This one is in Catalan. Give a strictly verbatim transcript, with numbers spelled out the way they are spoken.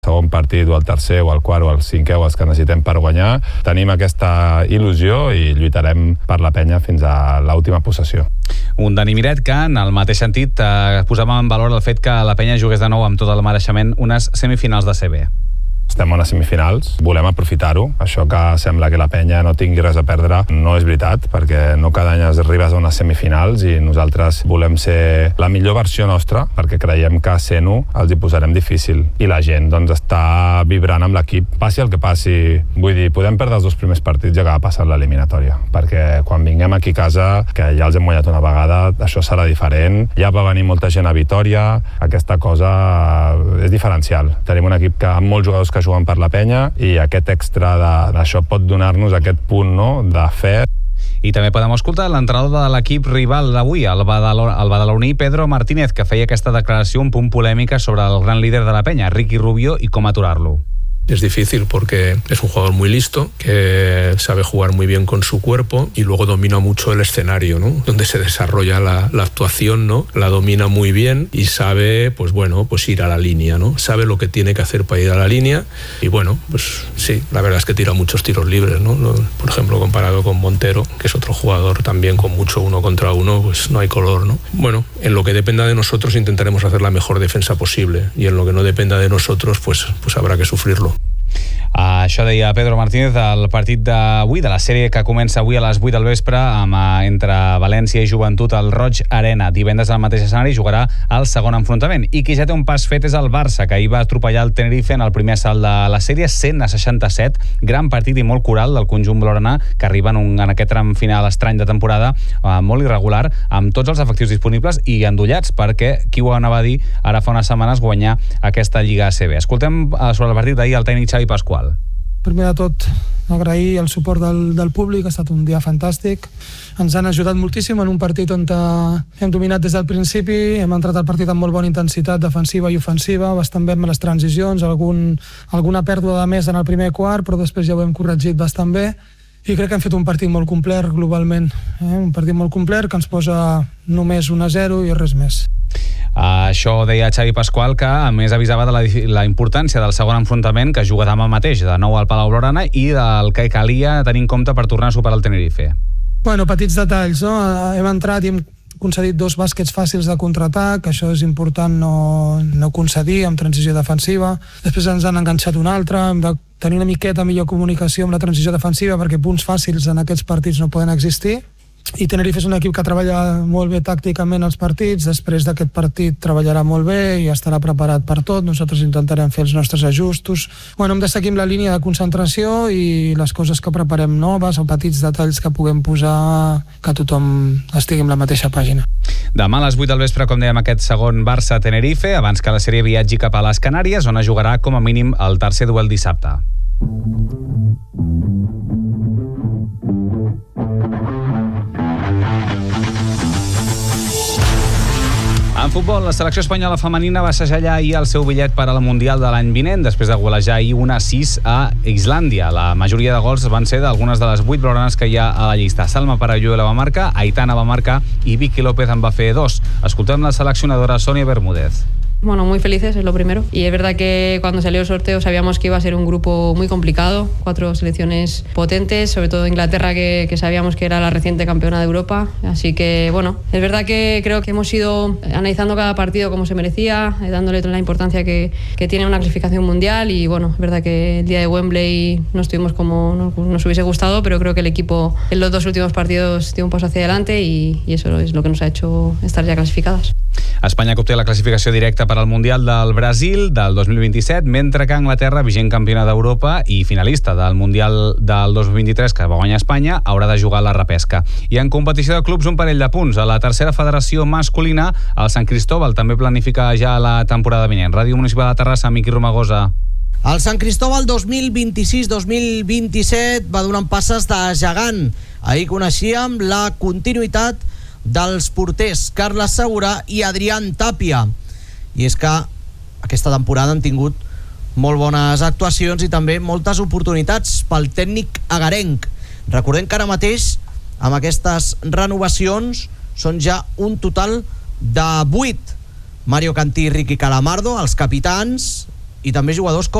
segon partit o el tercer o el quart o el cinquè o els que necessitem per guanyar. Tenim aquesta il·lusió i lluitarem per la penya fins a l'última possessió. Un Dani Miret que, en el mateix sentit, eh, posava en valor el fet que la penya jugués de nou amb tot el mereixement unes semifinals de C B. Estem a unes semifinals, volem aprofitar-ho. Això que sembla que la penya no tingui res a perdre no és veritat, perquè no cada any arribes a unes semifinals i nosaltres volem ser la millor versió nostra, perquè creiem que sent-ho els hi posarem difícil. I la gent doncs, està vibrant amb l'equip, passi el que passi. Vull dir, podem perdre els dos primers partits i acabar passant l'eliminatòria, perquè quan vinguem aquí a casa, que ja els hem guanyat una vegada, això serà diferent. Ja va venir molta gent a Vitòria, aquesta cosa és diferencial. Tenim un equip que, amb molts jugadors que juguen per la penya i aquest extra d'això pot donar-nos aquest punt, no?, de fe. I també podem escoltar l'entrenador de l'equip rival d'avui, el badaloní Pedro Martínez, que feia aquesta declaració un punt polèmica sobre el gran líder de la penya, Ricky Rubio, i com aturar-lo. Es difícil porque es un jugador muy listo, que sabe jugar muy bien con su cuerpo y luego domina mucho el escenario, ¿no?, donde se desarrolla la, la actuación, ¿no? La domina muy bien y sabe, pues bueno, pues ir a la línea, ¿no? Sabe lo que tiene que hacer para ir a la línea y bueno, pues sí, la verdad es que tira muchos tiros libres, ¿no? Por ejemplo, comparado con Montero, que es otro jugador también con mucho uno contra uno, pues no hay color, ¿no? Bueno, en lo que dependa de nosotros intentaremos hacer la mejor defensa posible y en lo que no dependa de nosotros, pues, pues habrá que sufrirlo. Uh, això deia Pedro Martínez del partit d'avui, de la sèrie que comença avui a les vuit del vespre amb, uh, entre València i Joventut al Roig Arena. Divendres al mateix escenari jugarà el segon enfrontament. I qui ja té un pas fet és el Barça, que ahir va atropellar el Tenerife en el primer assalt de la sèrie, cent a seixanta-set. Gran partit i molt coral del conjunt blaugrana, que arriba en, un, en aquest tram final estrany de temporada, uh, molt irregular, amb tots els efectius disponibles i endollats, perquè qui ho anava a dir ara fa unes setmanes guanyar aquesta Lliga A C B. Escoltem uh, sobre el partit d'ahir el tècnic Xavi Pasqual. Primer de tot, agrair el suport del, del públic, ha estat un dia fantàstic. Ens han ajudat moltíssim en un partit on hem dominat des del principi, hem entrat al partit amb molt bona intensitat defensiva i ofensiva, bastant bé amb les transicions, algun, alguna pèrdua de més en el primer quart, però després ja ho hem corregit bastant bé. I crec que hem fet un partit molt complet globalment, eh? un partit molt complet que ens posa només un a zero i res més. Uh, això deia Xavi Pasqual, que a més avisava de la, la importància del segon enfrontament que juga demà mateix, de nou al Palau Blaugrana, i del que calia tenir en compte per tornar a superar el Tenerife. Bueno, petits detalls, no? Hem entrat i hem concedit dos bàsquets fàcils de contraatac, això és important no, no concedir amb transició defensiva. Després ens han enganxat un altre, hem de tenir una miqueta millor comunicació amb la transició defensiva perquè punts fàcils en aquests partits no poden existir. I Tenerife és un equip que treballa molt bé tàcticament els partits, després d'aquest partit treballarà molt bé i estarà preparat per tot, nosaltres intentarem fer els nostres ajustos. Bueno, hem de seguir amb la línia de concentració i les coses que preparem noves o petits detalls que puguem posar, que tothom estigui en la mateixa pàgina. Demà a les vuit del vespre, com dèiem, aquest segon Barça-Tenerife, abans que la sèrie viatgi cap a les Canàries, on es jugarà com a mínim el tercer duel dissabte. En futbol, la selecció espanyola femenina va assajar ahir el seu bitllet per al Mundial de l'any vinent, després de golejar ahir un a sis a Islàndia. La majoria de gols van ser d'algunes de les vuit blaugranes que hi ha a la llista. Salma Parayuela va marcar, Aitana va marcar i Vicky López en va fer dos. Escoltem la seleccionadora Sonia Bermúdez. Bueno, muy felices, es lo primero. Y es verdad que cuando salió el sorteo sabíamos que iba a ser un grupo muy complicado, cuatro selecciones potentes, sobre todo Inglaterra, que, que sabíamos que era la reciente campeona de Europa. Así que, bueno, es verdad que creo que hemos ido analizando cada partido como se merecía, dándole la importancia que, que tiene una clasificación mundial. Y, bueno, es verdad que el día de Wembley no estuvimos como nos, nos hubiese gustado, pero creo que el equipo en los dos últimos partidos dio un paso hacia adelante y, y eso es lo que nos ha hecho estar ya clasificadas. Espanya que obté la classificació directa per al Mundial del Brasil del dos mil vint-i-set, mentre que Anglaterra, vigent campiona d'Europa i finalista del Mundial del dos mil vint-i-tres que va guanyar Espanya, haurà de jugar a la repesca. I en competició de clubs, un parell de punts. A la tercera federació masculina, el Sant Cristóbal també planifica ja la temporada vinent. Ràdio Municipal de Terrassa, Miqui Romagosa. El Sant Cristóbal dos mil vint-i-sis dos mil vint-i-set va donant passes de gegant. Ahir coneixíem la continuïtat dels porters Carles Segura i Adrián Tapia. I és que aquesta temporada han tingut molt bones actuacions i també moltes oportunitats pel tècnic agarenc. Recordem que ara mateix amb aquestes renovacions són ja un total de vuit. Mario Cantí i Ricky Calamardo, els capitans, i també jugadors com